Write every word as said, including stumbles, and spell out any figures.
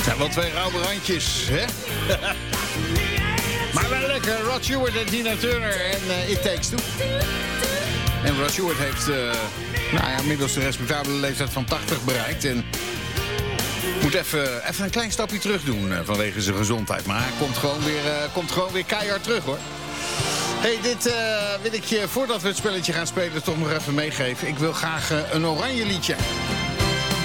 Ja, wel twee rauwe randjes, hè? Maar wel lekker. Rod Stewart en Tina Turner en uh, It Takes Two. En Rod Stewart heeft uh, nou ja, inmiddels de respectabele leeftijd van tachtig bereikt. En moet even, even een klein stapje terug doen uh, vanwege zijn gezondheid. Maar hij komt gewoon weer, uh, komt gewoon weer keihard terug, hoor. Hey, dit uh, wil ik je, voordat we het spelletje gaan spelen, toch nog even meegeven. Ik wil graag uh, een oranje liedje.